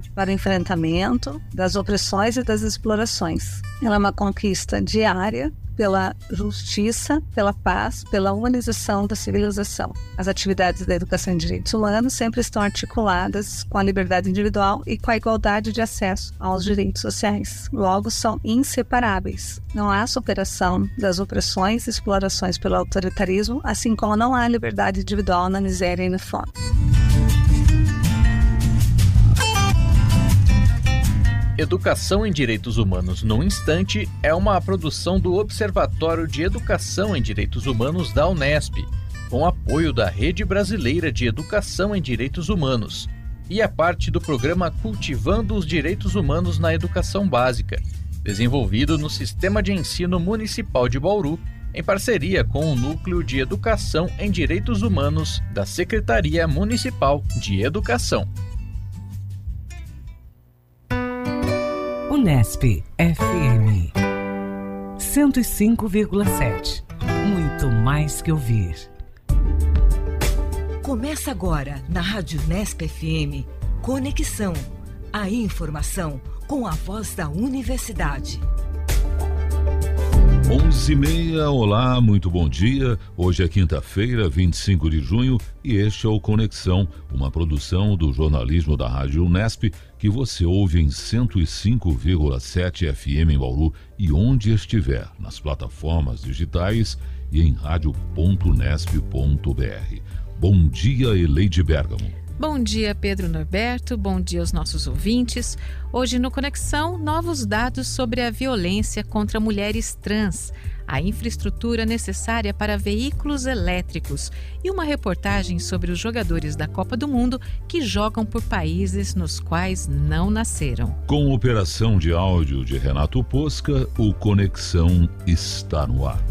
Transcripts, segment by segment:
para o enfrentamento das opressões e das explorações. Ela é uma conquista diária pela justiça, pela paz, pela humanização da civilização. As atividades da educação em direitos humanos sempre estão articuladas com a liberdade individual e com a igualdade de acesso aos direitos sociais. Logo, são inseparáveis. Não há superação das opressões e explorações pelo autoritarismo, assim como não há liberdade individual na miséria e na fome. Educação em Direitos Humanos no Instante é uma produção do Observatório de Educação em Direitos Humanos da Unesp, com apoio da Rede Brasileira de Educação em Direitos Humanos, e é parte do programa Cultivando os Direitos Humanos na Educação Básica, desenvolvido no Sistema de Ensino Municipal de Bauru, em parceria com o Núcleo de Educação em Direitos Humanos da Secretaria Municipal de Educação. Unesp FM 105,7. Muito mais que ouvir. Começa agora na Rádio Unesp FM Conexão, a informação com a voz da universidade. 11h30, olá, muito bom dia. Hoje é quinta-feira, 25 de junho, e este é o Conexão, uma produção do jornalismo da Rádio Unesp, que você ouve em 105,7 FM em Bauru e onde estiver, nas plataformas digitais e em radio.unesp.br. Bom dia, Eleide Bergamo. Bom dia, Pedro Norberto. Bom dia aos nossos ouvintes. Hoje no Conexão, novos dados sobre a violência contra mulheres trans, a infraestrutura necessária para veículos elétricos e uma reportagem sobre os jogadores da Copa do Mundo que jogam por países nos quais não nasceram. Com operação de áudio de Renato Posca, o Conexão está no ar.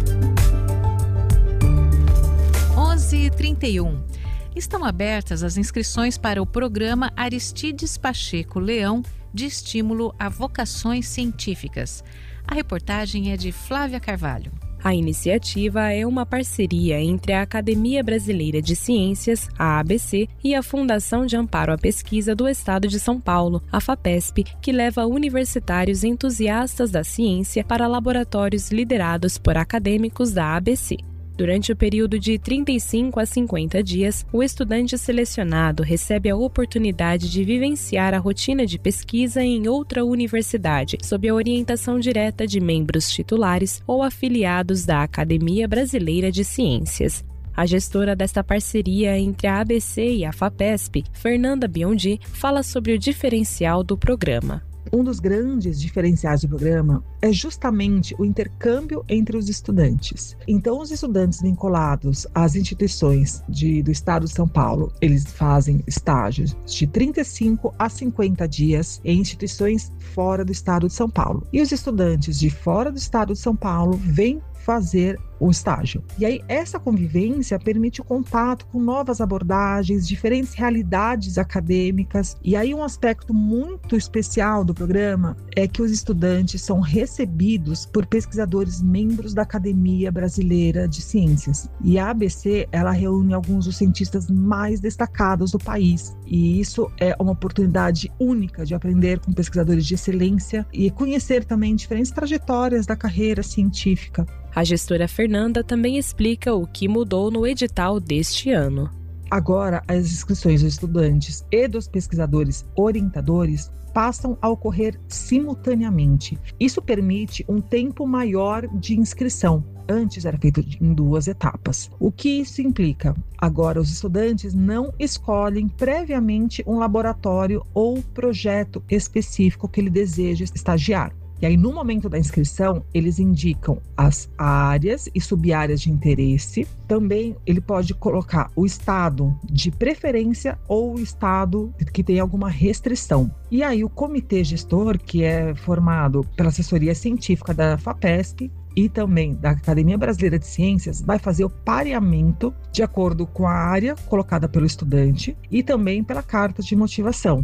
11h31. Estão abertas as inscrições para o programa Aristides Pacheco Leão de estímulo a vocações científicas. A reportagem é de Flávia Carvalho. A iniciativa é uma parceria entre a Academia Brasileira de Ciências, a ABC, e a Fundação de Amparo à Pesquisa do Estado de São Paulo, a FAPESP, que leva universitários entusiastas da ciência para laboratórios liderados por acadêmicos da ABC. Durante o período de 35 a 50 dias, o estudante selecionado recebe a oportunidade de vivenciar a rotina de pesquisa em outra universidade, sob a orientação direta de membros titulares ou afiliados da Academia Brasileira de Ciências. A gestora desta parceria entre a ABC e a FAPESP, Fernanda Biondi, fala sobre o diferencial do programa. Um dos grandes diferenciais do programa é justamente o intercâmbio entre os estudantes. Então, os estudantes vinculados às instituições do Estado de São Paulo, eles fazem estágios de 35 a 50 dias em instituições fora do Estado de São Paulo. E os estudantes de fora do Estado de São Paulo vêm fazer o estágio. E aí essa convivência permite o contato com novas abordagens, diferentes realidades acadêmicas. E aí um aspecto muito especial do programa é que os estudantes são recebidos por pesquisadores membros da Academia Brasileira de Ciências. E a ABC, ela reúne alguns dos cientistas mais destacados do país. E isso é uma oportunidade única de aprender com pesquisadores de excelência e conhecer também diferentes trajetórias da carreira científica. A gestora Fernanda também explica o que mudou no edital deste ano. Agora, as inscrições dos estudantes e dos pesquisadores orientadores passam a ocorrer simultaneamente. Isso permite um tempo maior de inscrição. Antes era feito em 2 etapas. O que isso implica? Agora, os estudantes não escolhem previamente um laboratório ou projeto específico que ele deseja estagiar. E aí, no momento da inscrição, eles indicam as áreas e sub-áreas de interesse. Também ele pode colocar o estado de preferência ou o estado que tem alguma restrição. E aí, o comitê gestor, que é formado pela assessoria científica da FAPESP e também da Academia Brasileira de Ciências, vai fazer o pareamento de acordo com a área colocada pelo estudante e também pela carta de motivação.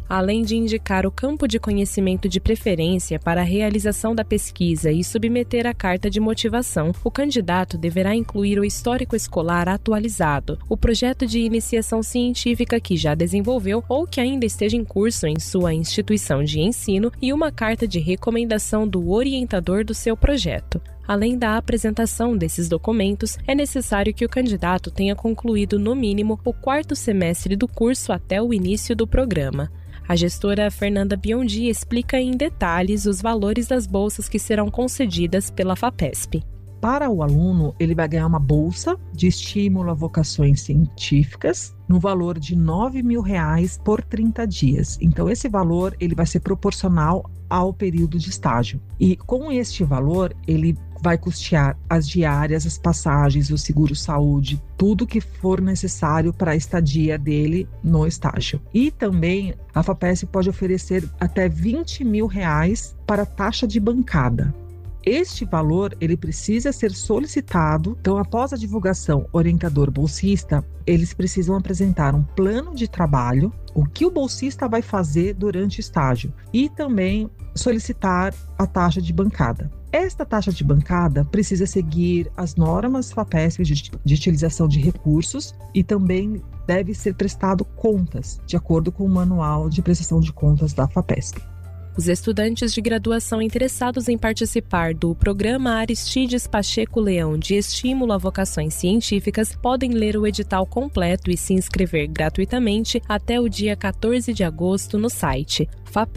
Além de indicar o campo de conhecimento de preferência para a realização da pesquisa e submeter a carta de motivação, o candidato deverá incluir o histórico escolar atualizado, o projeto de iniciação científica que já desenvolveu ou que ainda esteja em curso em sua instituição de ensino e uma carta de recomendação do orientador do seu projeto. Além da apresentação desses documentos, é necessário que o candidato tenha concluído, no mínimo, o 4º semestre do curso até o início do programa. A gestora Fernanda Biondi explica em detalhes os valores das bolsas que serão concedidas pela FAPESP. Para o aluno, ele vai ganhar uma bolsa de estímulo a vocações científicas no valor de R$ 9.000 por 30 dias. Então, esse valor ele vai ser proporcional ao período de estágio. E com este valor, ele vai custear as diárias, as passagens, o seguro-saúde, tudo que for necessário para a estadia dele no estágio. E também a FAPESP pode oferecer até R$ 20.000 para taxa de bancada. Este valor ele precisa ser solicitado, então após a divulgação orientador bolsista, eles precisam apresentar um plano de trabalho, o que o bolsista vai fazer durante o estágio e também solicitar a taxa de bancada. Esta taxa de bancada precisa seguir as normas FAPESP de utilização de recursos e também deve ser prestado contas, de acordo com o manual de prestação de contas da FAPESP. Os estudantes de graduação interessados em participar do Programa Aristides Pacheco Leão de Estímulo a Vocações Científicas podem ler o edital completo e se inscrever gratuitamente até o dia 14 de agosto no site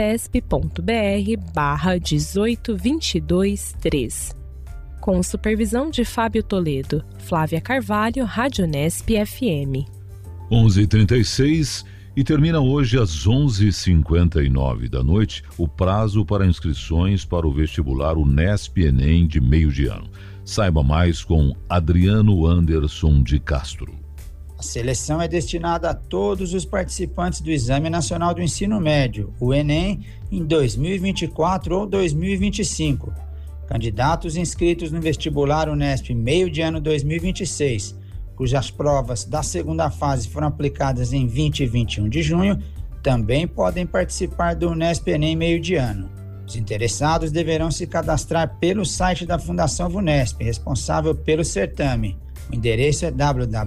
fapesp.br/18223. Com supervisão de Fábio Toledo, Flávia Carvalho, Rádio Nesp FM. 11h36 e termina hoje às 11h59 da noite o prazo para inscrições para o vestibular Unesp-Enem de meio de ano. Saiba mais com Adriano Anderson de Castro. A seleção é destinada a todos os participantes do Exame Nacional do Ensino Médio, o Enem, em 2024 ou 2025. Candidatos inscritos no vestibular Unesp meio de ano 2026, cujas provas da segunda fase foram aplicadas em 20 e 21 de junho, também podem participar do Unesp Enem meio de ano. Os interessados deverão se cadastrar pelo site da Fundação VUNESP, responsável pelo certame. O endereço é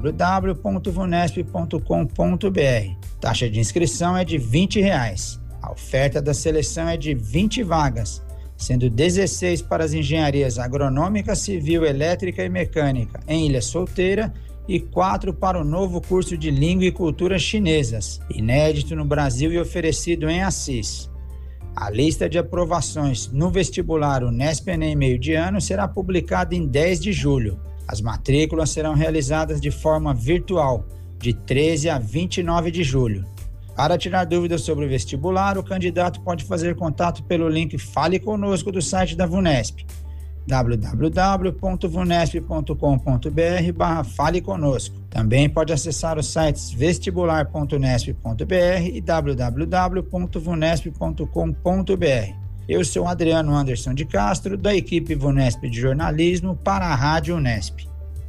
www.vunesp.com.br. Taxa de inscrição é de R$ 20. A oferta da seleção é de 20 vagas, sendo 16 para as engenharias agronômica, civil, elétrica e mecânica em Ilha Solteira e 4 para o novo curso de Língua e Cultura Chinesas, inédito no Brasil e oferecido em Assis. A lista de aprovações no vestibular Unesp Enem meio de ano será publicada em 10 de julho. As matrículas serão realizadas de forma virtual, de 13 a 29 de julho. Para tirar dúvidas sobre o vestibular, o candidato pode fazer contato pelo link Fale Conosco do site da VUNESP, www.vunesp.com.br/Fale Conosco. Também pode acessar os sites vestibular.unesp.br e www.vunesp.com.br. Eu sou Adriano Anderson de Castro, da equipe VUNESP de jornalismo para a Rádio Unesp.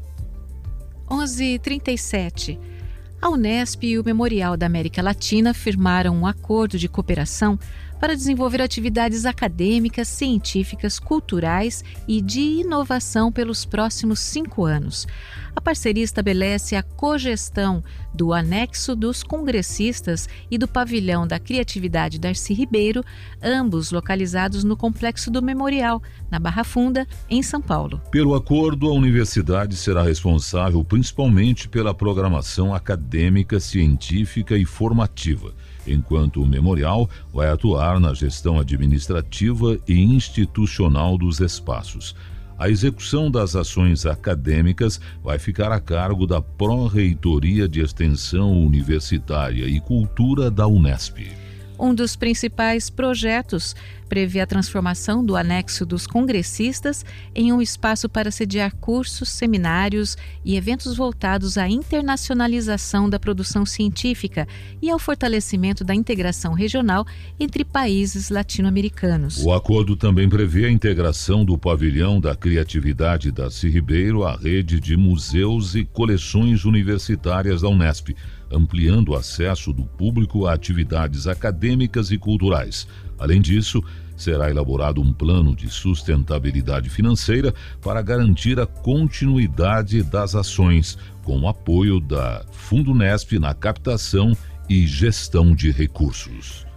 11h37. A Unesp e o Memorial da América Latina firmaram um acordo de cooperação para desenvolver atividades acadêmicas, científicas, culturais e de inovação pelos próximos 5 anos. A parceria estabelece a cogestão do anexo dos congressistas e do pavilhão da Criatividade Darcy Ribeiro, ambos localizados no complexo do Memorial, na Barra Funda, em São Paulo. Pelo acordo, a universidade será responsável principalmente pela programação acadêmica, científica e formativa, enquanto o memorial vai atuar na gestão administrativa e institucional dos espaços. A execução das ações acadêmicas vai ficar a cargo da Pró-Reitoria de Extensão Universitária e Cultura da Unesp. Um dos principais projetos prevê a transformação do anexo dos congressistas em um espaço para sediar cursos, seminários e eventos voltados à internacionalização da produção científica e ao fortalecimento da integração regional entre países latino-americanos. O acordo também prevê a integração do pavilhão da Criatividade Darcy Ribeiro à rede de museus e coleções universitárias da Unesp, ampliando o acesso do público a atividades acadêmicas e culturais. Além disso, será elaborado um plano de sustentabilidade financeira para garantir a continuidade das ações, com o apoio da Fundunesp na captação e gestão de recursos.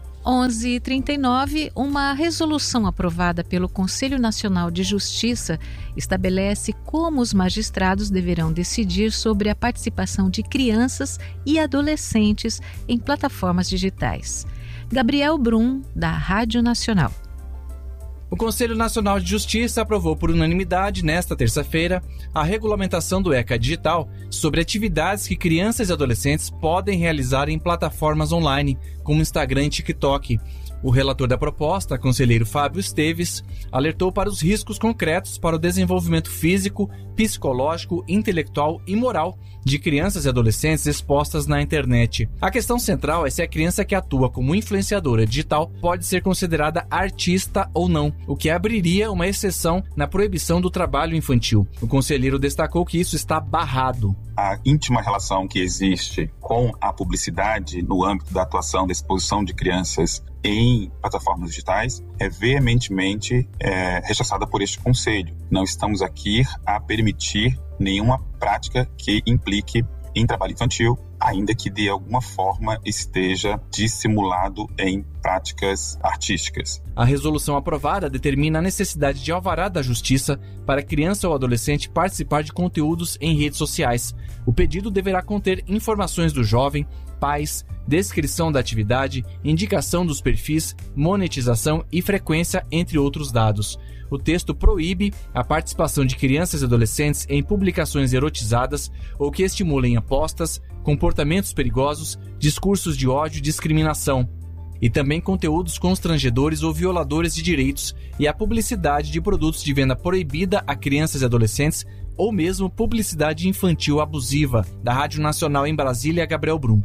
11h39, uma resolução aprovada pelo Conselho Nacional de Justiça estabelece como os magistrados deverão decidir sobre a participação de crianças e adolescentes em plataformas digitais. Gabriel Brum, da Rádio Nacional. O Conselho Nacional de Justiça aprovou por unanimidade, nesta terça-feira, a regulamentação do ECA Digital sobre atividades que crianças e adolescentes podem realizar em plataformas online, como Instagram e TikTok. O relator da proposta, conselheiro Fábio Esteves, alertou para os riscos concretos para o desenvolvimento físico, psicológico, intelectual e moral de crianças e adolescentes expostas na internet. A questão central é se a criança que atua como influenciadora digital pode ser considerada artista ou não, o que abriria uma exceção na proibição do trabalho infantil. O conselheiro destacou que isso está barrado. A íntima relação que existe com a publicidade no âmbito da atuação da exposição de crianças em plataformas digitais é veementemente rechaçada por este Conselho. Não estamos aqui a permitir nenhuma prática que implique em trabalho infantil, ainda que de alguma forma esteja dissimulado em práticas artísticas. A resolução aprovada determina a necessidade de alvará da Justiça para criança ou adolescente participar de conteúdos em redes sociais. O pedido deverá conter informações do jovem, pais, descrição da atividade, indicação dos perfis, monetização e frequência, entre outros dados. O texto proíbe a participação de crianças e adolescentes em publicações erotizadas ou que estimulem apostas, comportamentos perigosos, discursos de ódio e discriminação, e também conteúdos constrangedores ou violadores de direitos e a publicidade de produtos de venda proibida a crianças e adolescentes ou mesmo publicidade infantil abusiva. Da Rádio Nacional em Brasília, Gabriel Brum.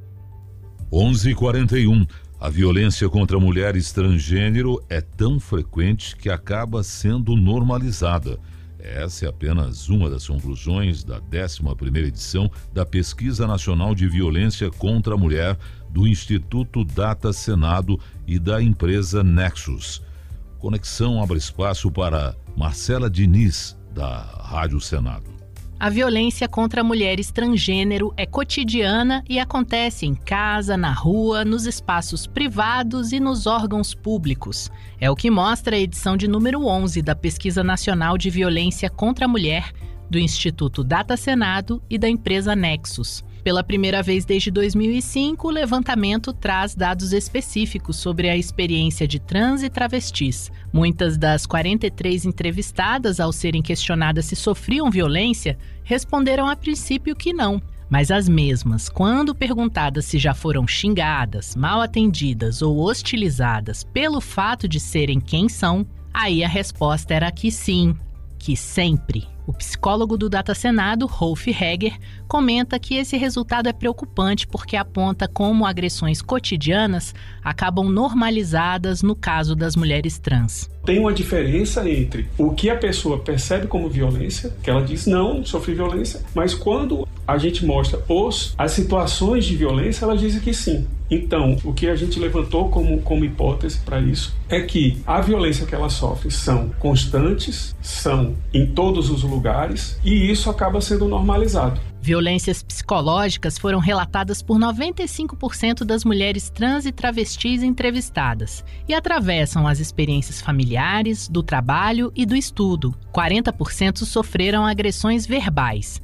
11h41. A violência contra mulheres transgênero é tão frequente que acaba sendo normalizada. Essa é apenas uma das conclusões da 11ª edição da Pesquisa Nacional de Violência contra a Mulher do Instituto Data Senado e da empresa Nexus. Conexão abre espaço para Marcela Diniz, da Rádio Senado. A violência contra mulheres transgênero é cotidiana e acontece em casa, na rua, nos espaços privados e nos órgãos públicos. É o que mostra a edição de número 11 da Pesquisa Nacional de Violência contra a Mulher, do Instituto Data Senado e da empresa Nexus. Pela primeira vez desde 2005, o levantamento traz dados específicos sobre a experiência de trans e travestis. Muitas das 43 entrevistadas, ao serem questionadas se sofriam violência, responderam a princípio que não. Mas as mesmas, quando perguntadas se já foram xingadas, mal atendidas ou hostilizadas pelo fato de serem quem são, aí a resposta era que sim, que sempre. O psicólogo do Data Senado, Rolf Heger, comenta que esse resultado é preocupante porque aponta como agressões cotidianas acabam normalizadas no caso das mulheres trans. Tem uma diferença entre o que a pessoa percebe como violência, que ela diz não, sofri violência, mas quando a gente mostra as situações de violência, ela diz que sim. Então, o que a gente levantou como hipótese para isso é que a violência que ela sofre são constantes, são em todos os lugares e isso acaba sendo normalizado. Violências psicológicas foram relatadas por 95% das mulheres trans e travestis entrevistadas e atravessam as experiências familiares, do trabalho e do estudo. 40% sofreram agressões verbais,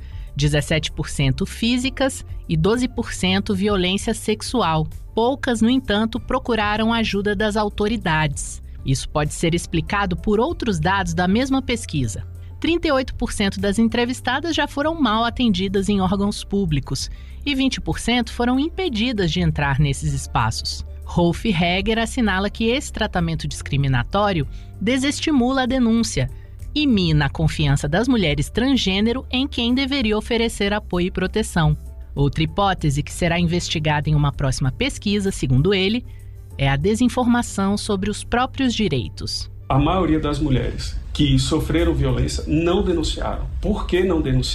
17% físicas e 12% violência sexual. Poucas, no entanto, procuraram a ajuda das autoridades. Isso pode ser explicado por outros dados da mesma pesquisa. 38% das entrevistadas já foram mal atendidas em órgãos públicos e 20% foram impedidas de entrar nesses espaços. Rolf Heger assinala que esse tratamento discriminatório desestimula a denúncia e mina a confiança das mulheres transgênero em quem deveria oferecer apoio e proteção. Outra hipótese que será investigada em uma próxima pesquisa, segundo ele, é a desinformação sobre os próprios direitos. A maioria das mulheres que sofreram violência não denunciaram. Por que não denunciaram?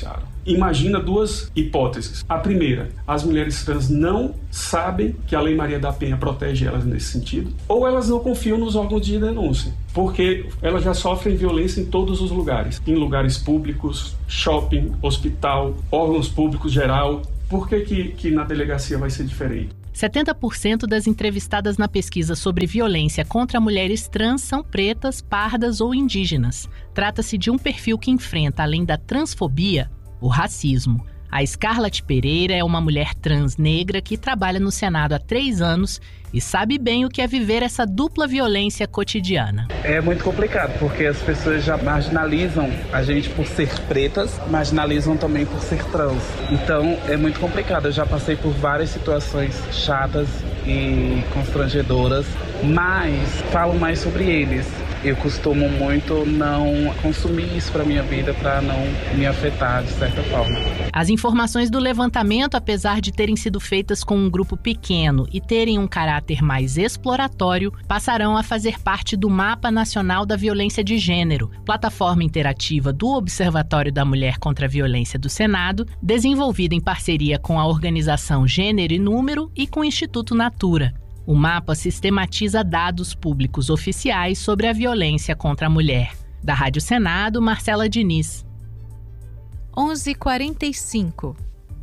imagina duas hipóteses. A primeira, as mulheres trans não sabem que a Lei Maria da Penha protege elas nesse sentido, ou elas não confiam nos órgãos de denúncia, porque elas já sofrem violência em todos os lugares, em lugares públicos, shopping, hospital, órgãos públicos geral. Por que na delegacia vai ser diferente? 70% das entrevistadas na pesquisa sobre violência contra mulheres trans são pretas, pardas ou indígenas. Trata-se de um perfil que enfrenta, além da transfobia, o racismo. A Scarlett Pereira é uma mulher trans negra que trabalha no Senado há 3 anos e sabe bem o que é viver essa dupla violência cotidiana. É muito complicado, porque as pessoas já marginalizam a gente por ser pretas, marginalizam também por ser trans. Então é muito complicado. Eu já passei por várias situações chatas e constrangedoras, mas falo mais sobre eles. Eu costumo muito não consumir isso para minha vida, para não me afetar de certa forma. As informações do levantamento, apesar de terem sido feitas com um grupo pequeno e terem um caráter mais exploratório, passarão a fazer parte do Mapa Nacional da Violência de Gênero, plataforma interativa do Observatório da Mulher contra a Violência do Senado, desenvolvida em parceria com a organização Gênero e Número e com o Instituto Natura. O mapa sistematiza dados públicos oficiais sobre a violência contra a mulher. Da Rádio Senado, Marcela Diniz. 11h45.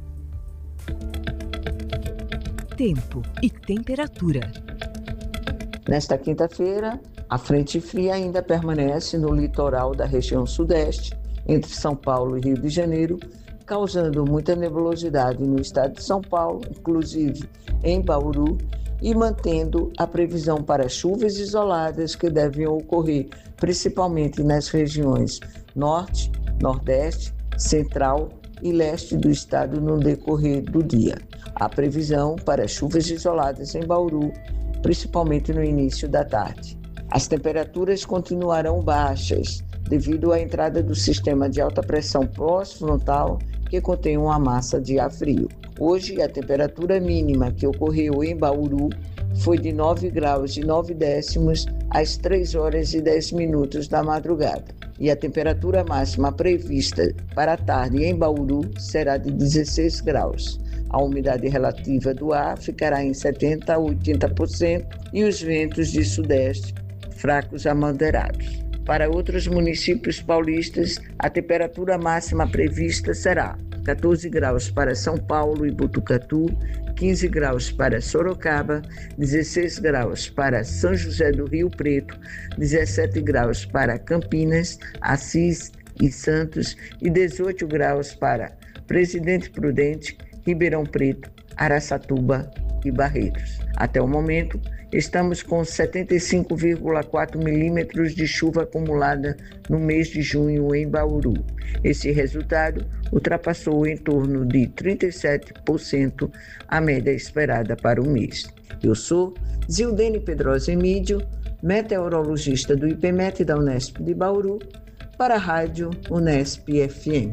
Tempo e temperatura. Nesta quinta-feira, a frente fria ainda permanece no litoral da região sudeste, entre São Paulo e Rio de Janeiro, causando muita nebulosidade no estado de São Paulo, inclusive em Bauru, e mantendo a previsão para chuvas isoladas que devem ocorrer principalmente nas regiões norte, nordeste, central e leste do estado no decorrer do dia. Há previsão para chuvas isoladas em Bauru, principalmente no início da tarde. As temperaturas continuarão baixas devido à entrada do sistema de alta pressão pós-frontal que contém uma massa de ar frio. Hoje, a temperatura mínima que ocorreu em Bauru foi de 9 graus e 9 décimos às 3 horas e 10 minutos da madrugada. E a temperatura máxima prevista para a tarde em Bauru será de 16 graus. A umidade relativa do ar ficará em 70% a 80% e os ventos de sudeste fracos a moderados. Para outros municípios paulistas, a temperatura máxima prevista será 14 graus para São Paulo e Botucatu, 15 graus para Sorocaba, 16 graus para São José do Rio Preto, 17 graus para Campinas, Assis e Santos e 18 graus para Presidente Prudente, Ribeirão Preto, Araçatuba e Barreiros. Até o momento, estamos com 75,4 milímetros de chuva acumulada no mês de junho em Bauru. Esse resultado ultrapassou em torno de 37% a média esperada para o mês. Eu sou Zildene Pedrosa Emídio, meteorologista do IPMET da Unesp de Bauru, para a Rádio Unesp FM.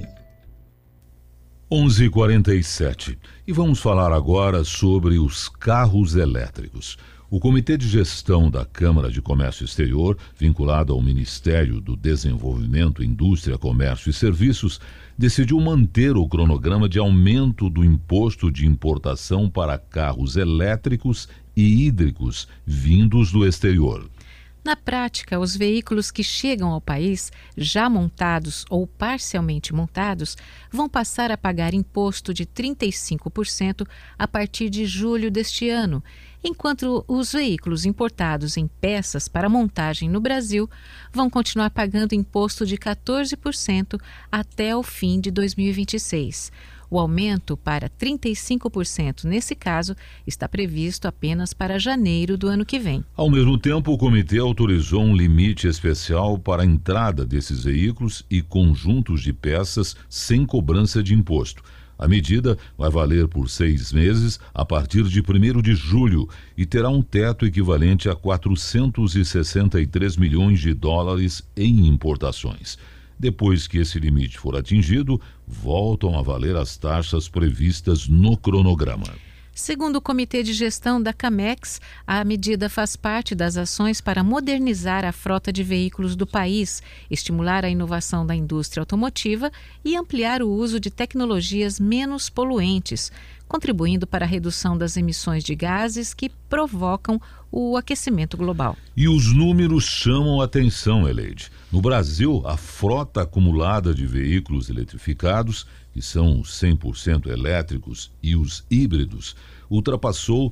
11h47. E vamos falar agora sobre os carros elétricos. O Comitê de Gestão da Câmara de Comércio Exterior, vinculado ao Ministério do Desenvolvimento, Indústria, Comércio e Serviços, decidiu manter o cronograma de aumento do imposto de importação para carros elétricos e hídricos vindos do exterior. Na prática, os veículos que chegam ao país, já montados ou parcialmente montados, vão passar a pagar imposto de 35% a partir de julho deste ano, enquanto os veículos importados em peças para montagem no Brasil vão continuar pagando imposto de 14% até o fim de 2026. O aumento para 35% nesse caso está previsto apenas para janeiro do ano que vem. Ao mesmo tempo, o comitê autorizou um limite especial para a entrada desses veículos e conjuntos de peças sem cobrança de imposto. A medida vai valer por 6 meses a partir de 1º de julho e terá um teto equivalente a 463 milhões de dólares em importações. Depois que esse limite for atingido, voltam a valer as taxas previstas no cronograma. Segundo o Comitê de Gestão da Camex, a medida faz parte das ações para modernizar a frota de veículos do país, estimular a inovação da indústria automotiva e ampliar o uso de tecnologias menos poluentes, contribuindo para a redução das emissões de gases que provocam o aquecimento global. E os números chamam a atenção, Eleide. No Brasil, a frota acumulada de veículos eletrificados, que são 100% elétricos, e os híbridos, ultrapassou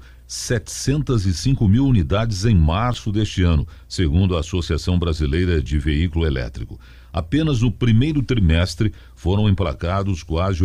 705 mil unidades em março deste ano, segundo a Associação Brasileira de Veículo Elétrico. Apenas no primeiro trimestre foram emplacados quase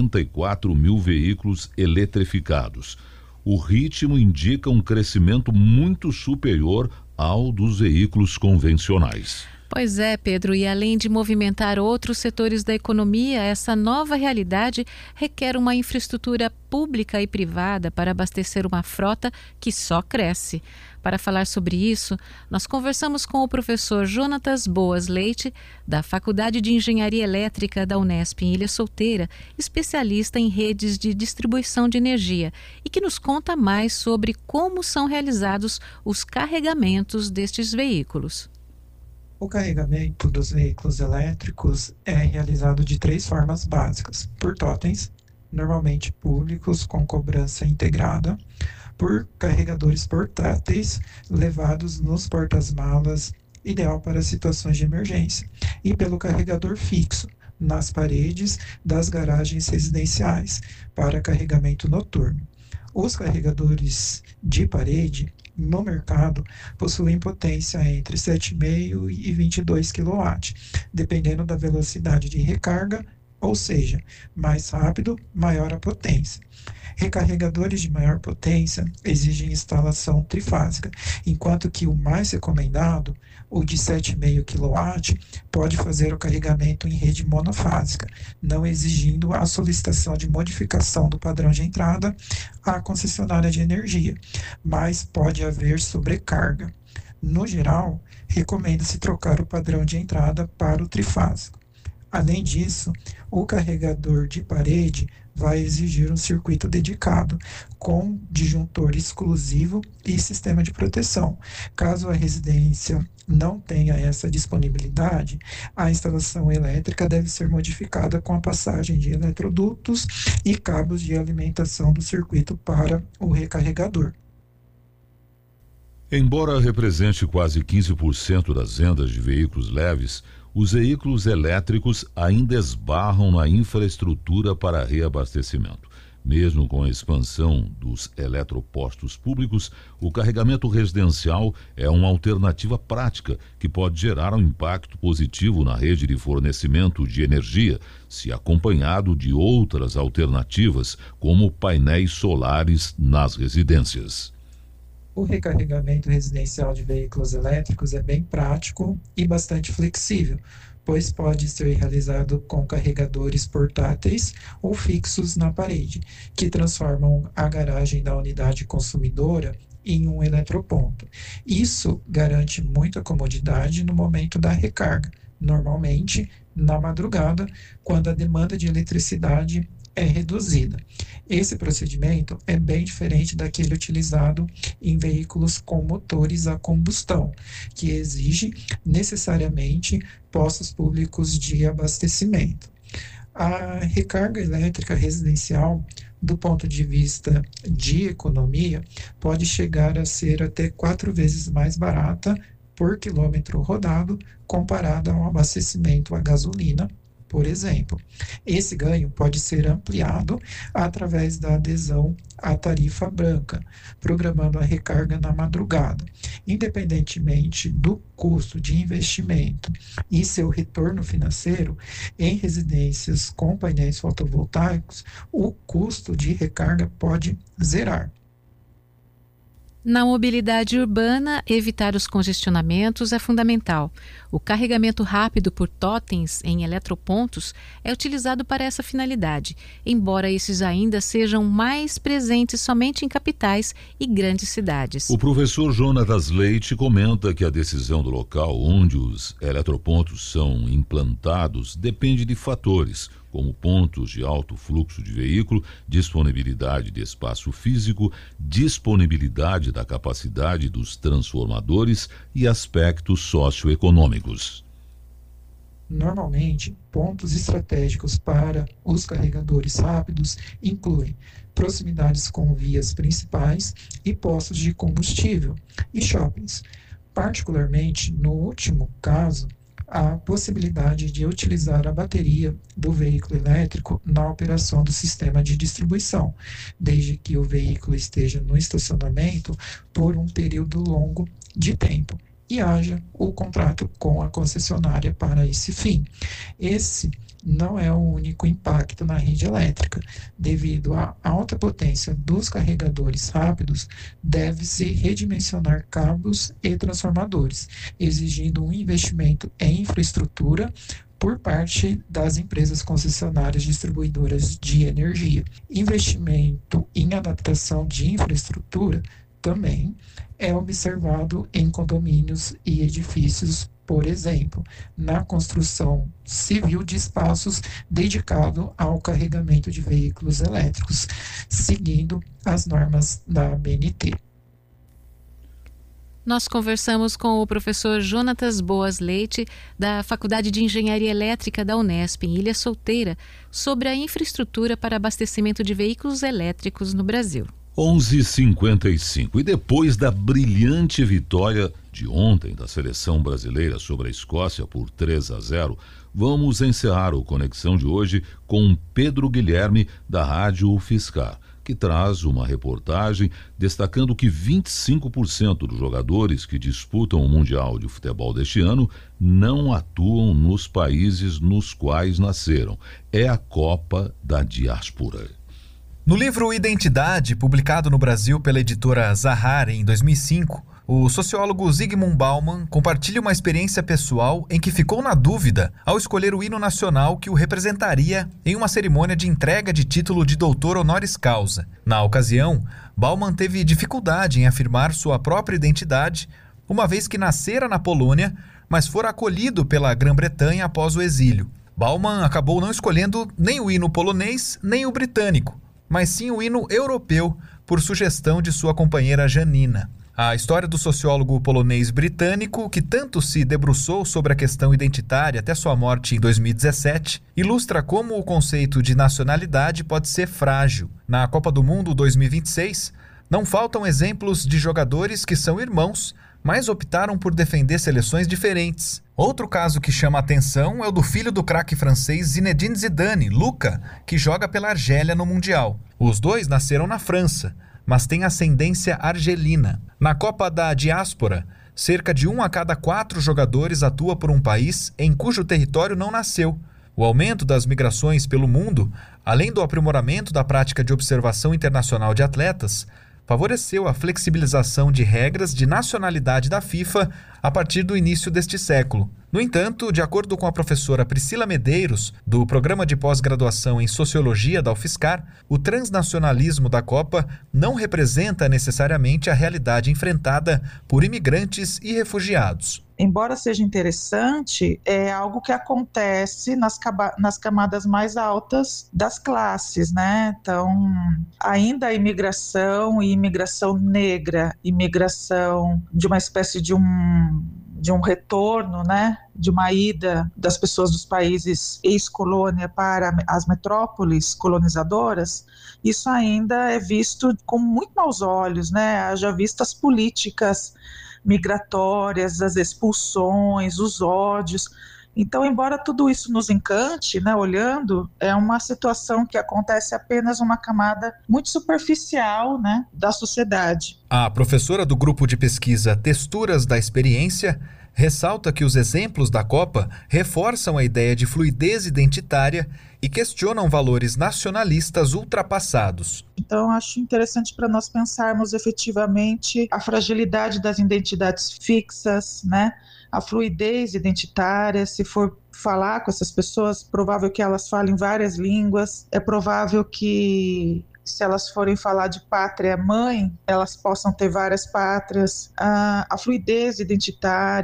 84 mil veículos eletrificados. O ritmo indica um crescimento muito superior ao dos veículos convencionais. Pois é, Pedro, e além de movimentar outros setores da economia, essa nova realidade requer uma infraestrutura pública e privada para abastecer uma frota que só cresce. Para falar sobre isso, nós conversamos com o professor Jonatas Boas Leite, da Faculdade de Engenharia Elétrica da Unesp em Ilha Solteira, especialista em redes de distribuição de energia, e que nos conta mais sobre como são realizados os carregamentos destes veículos. O carregamento dos veículos elétricos é realizado de 3 formas básicas: por totens, normalmente públicos com cobrança integrada, por carregadores portáteis levados nos portas-malas, ideal para situações de emergência, e pelo carregador fixo nas paredes das garagens residenciais para carregamento noturno. Os carregadores de parede no mercado possuem potência entre 7,5 e 22 kW, dependendo da velocidade de recarga, ou seja, mais rápido, maior a potência. Recarregadores de maior potência exigem instalação trifásica, enquanto que o mais recomendado, o de 7,5 kW, pode fazer o carregamento em rede monofásica, não exigindo a solicitação de modificação do padrão de entrada à concessionária de energia, mas pode haver sobrecarga. No geral, recomenda-se trocar o padrão de entrada para o trifásico. Além disso, o carregador de parede vai exigir um circuito dedicado, com disjuntor exclusivo e sistema de proteção. Caso a residência não tenha essa disponibilidade, a instalação elétrica deve ser modificada com a passagem de eletrodutos e cabos de alimentação do circuito para o recarregador. Embora represente quase 15% das vendas de veículos leves, os veículos elétricos ainda esbarram na infraestrutura para reabastecimento. Mesmo com a expansão dos eletropostos públicos, o carregamento residencial é uma alternativa prática que pode gerar um impacto positivo na rede de fornecimento de energia, se acompanhado de outras alternativas, como painéis solares nas residências. O recarregamento residencial de veículos elétricos é bem prático e bastante flexível, pois pode ser realizado com carregadores portáteis ou fixos na parede, que transformam a garagem da unidade consumidora em um eletroponto. Isso garante muita comodidade no momento da recarga, normalmente na madrugada, quando a demanda de eletricidade é reduzida. Esse procedimento é bem diferente daquele utilizado em veículos com motores a combustão, que exige necessariamente postos públicos de abastecimento. A recarga elétrica residencial, do ponto de vista de economia, pode chegar a ser até 4 vezes mais barata por quilômetro rodado comparada ao abastecimento a gasolina, por exemplo. Esse ganho pode ser ampliado através da adesão à tarifa branca, programando a recarga na madrugada. Independentemente do custo de investimento e seu retorno financeiro, em residências com painéis fotovoltaicos, o custo de recarga pode zerar. Na mobilidade urbana, evitar os congestionamentos é fundamental. O carregamento rápido por totens em eletropontos é utilizado para essa finalidade, embora esses ainda sejam mais presentes somente em capitais e grandes cidades. O professor Jonatas Leite comenta que a decisão do local onde os eletropontos são implantados depende de fatores, como pontos de alto fluxo de veículo, disponibilidade de espaço físico, disponibilidade da capacidade dos transformadores e aspectos socioeconômicos. Normalmente, pontos estratégicos para os carregadores rápidos incluem proximidades com vias principais e postos de combustível e shoppings. Particularmente, no último caso, a possibilidade de utilizar a bateria do veículo elétrico na operação do sistema de distribuição, desde que o veículo esteja no estacionamento por um período longo de tempo e haja o contrato com a concessionária para esse fim. Esse não é o único impacto na rede elétrica. Devido à alta potência dos carregadores rápidos, deve-se redimensionar cabos e transformadores, exigindo um investimento em infraestrutura por parte das empresas concessionárias distribuidoras de energia. Investimento em adaptação de infraestrutura também é observado em condomínios e edifícios, por exemplo, na construção civil de espaços dedicados ao carregamento de veículos elétricos, seguindo as normas da ABNT. Nós conversamos com o professor Jonatas Boas Leite, da Faculdade de Engenharia Elétrica da Unesp, em Ilha Solteira, sobre a infraestrutura para abastecimento de veículos elétricos no Brasil. 11h55. E depois da brilhante vitória de ontem da seleção brasileira sobre a Escócia por 3-0, vamos encerrar o Conexão de hoje com Pedro Guilherme, da Rádio UFSCar, que traz uma reportagem destacando que 25% dos jogadores que disputam o Mundial de Futebol deste ano não atuam nos países nos quais nasceram. É a Copa da Diáspora. No livro Identidade, publicado no Brasil pela editora Zahar em 2005, o sociólogo Zygmunt Bauman compartilha uma experiência pessoal em que ficou na dúvida ao escolher o hino nacional que o representaria em uma cerimônia de entrega de título de doutor honoris causa. Na ocasião, Bauman teve dificuldade em afirmar sua própria identidade, uma vez que nascera na Polônia, mas fora acolhido pela Grã-Bretanha após o exílio. Bauman acabou não escolhendo nem o hino polonês nem o britânico, mas sim o hino europeu, por sugestão de sua companheira Janina. A história do sociólogo polonês-britânico, que tanto se debruçou sobre a questão identitária até sua morte em 2017, ilustra como o conceito de nacionalidade pode ser frágil. Na Copa do Mundo 2026, não faltam exemplos de jogadores que são irmãos, mas optaram por defender seleções diferentes. Outro caso que chama a atenção é o do filho do craque francês Zinedine Zidane, Luca, que joga pela Argélia no Mundial. Os dois nasceram na França, mas têm ascendência argelina. Na Copa da Diáspora, cerca de 1 a cada 4 jogadores atua por um país em cujo território não nasceu. O aumento das migrações pelo mundo, além do aprimoramento da prática de observação internacional de atletas, favoreceu a flexibilização de regras de nacionalidade da FIFA a partir do início deste século. No entanto, de acordo com a professora Priscila Medeiros, do Programa de Pós-Graduação em Sociologia da UFSCar, o transnacionalismo da Copa não representa necessariamente a realidade enfrentada por imigrantes e refugiados. Embora seja interessante, é algo que acontece nas camadas mais altas das classes, né? Então, ainda a imigração e imigração negra, imigração de uma espécie de um retorno, né, de uma ida das pessoas dos países ex-colônia para as metrópoles colonizadoras, isso ainda é visto com muito maus olhos, né? Haja visto as políticas migratórias, as expulsões, os ódios. Então, embora tudo isso nos encante, né, olhando, é uma situação que acontece apenas numa camada muito superficial, né, da sociedade. A professora do grupo de pesquisa Texturas da Experiência ressalta que os exemplos da Copa reforçam a ideia de fluidez identitária e questionam valores nacionalistas ultrapassados. Então, acho interessante para nós pensarmos efetivamente a fragilidade das identidades fixas, né? A fluidez identitária. Se for falar com essas pessoas, é provável que elas falem várias línguas, é provável que, se elas forem falar de pátria mãe, elas possam ter várias pátrias. A fluidez identitária,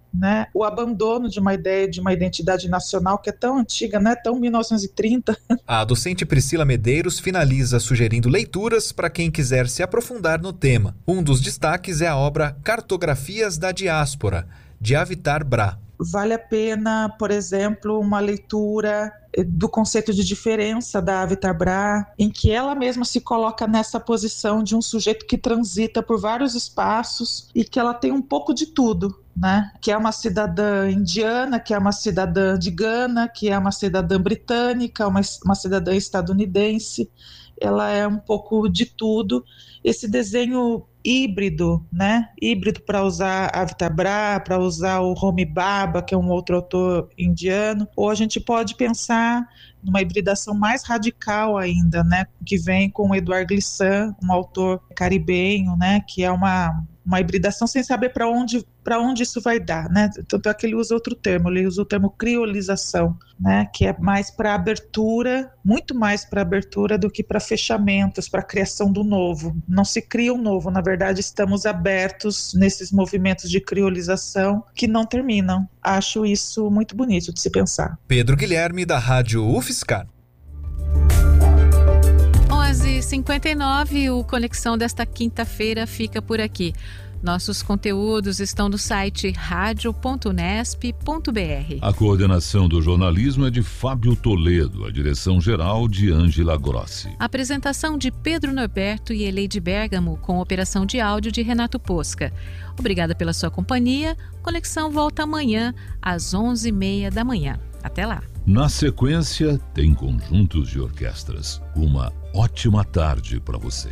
né? O abandono de uma ideia de uma identidade nacional que é tão antiga, né? Tão 1930. A docente Priscila Medeiros finaliza sugerindo leituras para quem quiser se aprofundar no tema. Um dos destaques é a obra Cartografias da Diáspora, de Avitar Bra. Vale a pena, por exemplo, uma leitura do conceito de diferença da Avitar Bra, em que ela mesma se coloca nessa posição de um sujeito que transita por vários espaços e que ela tem um pouco de tudo, né? Que é uma cidadã indiana, que é uma cidadã de Gana, que é uma cidadã britânica, uma cidadã estadunidense. Ela é um pouco de tudo. Esse desenho híbrido, né? Híbrido para usar Avitar Bra, para usar o Homi Bhabha, que é um outro autor indiano, ou a gente pode pensar numa hibridação mais radical ainda, né? Que vem com o Edouard Glissant, um autor caribenho, né? Que é uma hibridação sem saber para onde isso vai dar, né? Tanto é que ele usa outro termo, ele usa o termo criolização, né? Que é mais para abertura, muito mais para abertura do que para fechamentos, para criação do novo. Não se cria um novo, na verdade estamos abertos nesses movimentos de criolização que não terminam. Acho isso muito bonito de se pensar. Pedro Guilherme, da Rádio UFSCar. 11h59, o Conexão desta quinta-feira fica por aqui. Nossos conteúdos estão no site radio.unesp.br. A coordenação do jornalismo é de Fábio Toledo, a direção-geral de Ângela Grossi. A apresentação de Pedro Norberto e Eleide Bergamo, com operação de áudio de Renato Posca. Obrigada pela sua companhia. Conexão volta amanhã, às 11h30 da manhã. Até lá. Na sequência, tem conjuntos de orquestras. Uma ótima tarde para você.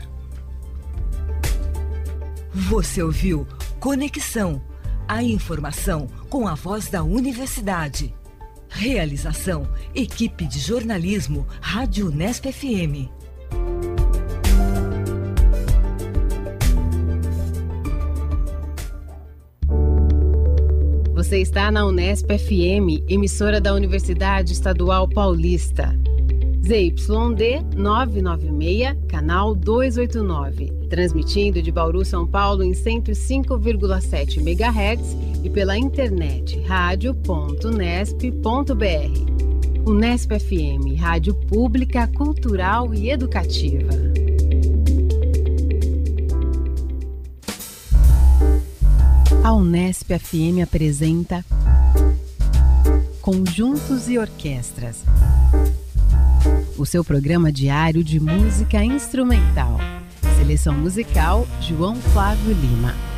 Você ouviu Conexão, a informação com a voz da universidade. Realização, equipe de jornalismo, Rádio Unesp FM. Você está na Unesp FM, emissora da Universidade Estadual Paulista. ZYD 996, canal 289. Transmitindo de Bauru, São Paulo em 105,7 MHz e pela internet radio.unesp.br. Unesp FM, rádio pública, cultural e educativa. A Unesp FM apresenta Conjuntos e Orquestras, o seu programa diário de música instrumental. Seleção musical, João Flávio Lima.